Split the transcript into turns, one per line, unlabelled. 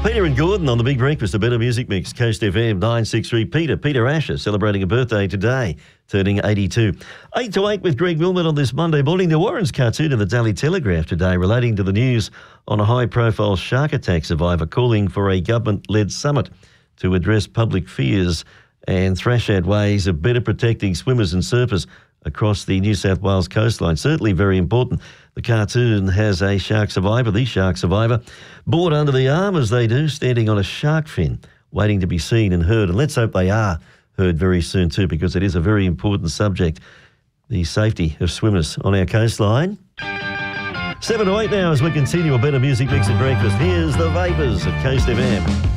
Peter and Gordon on the Big Breakfast, a better music mix, Coast FM 963. Peter Asher celebrating a birthday today, turning 82. 8 to 8 with Greg Wilmot on this Monday morning. The Warren's cartoon in the Daily Telegraph today relating to the news on a high-profile shark attack survivor calling for a government-led summit to address public fears and thrash out ways of better protecting swimmers and surfers across the New South Wales coastline. Certainly very important. The cartoon has a shark survivor, the shark survivor, brought under the arm as they do, standing on a shark fin, waiting to be seen and heard. And let's hope they are heard very soon too, because it is a very important subject, the safety of swimmers on our coastline. 7 to 8 now as we continue a better music mix at breakfast. Here's the Vapors at Coast FM.